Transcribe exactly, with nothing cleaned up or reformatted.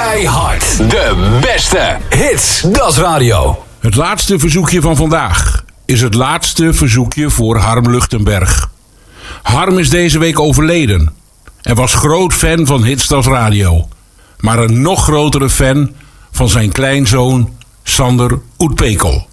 Keihard. De beste hits. Dat is radio. Het laatste verzoekje van vandaag is het laatste verzoekje voor Harm Luchtenberg. Harm is deze week overleden en was groot fan van Hitsdas Radio. Maar een nog grotere fan van zijn kleinzoon Sander Oetpekel.